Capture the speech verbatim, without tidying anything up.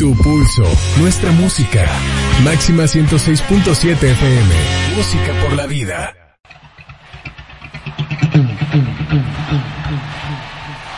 Tu pulso, nuestra música. Máxima ciento seis punto siete F M. Música por la vida.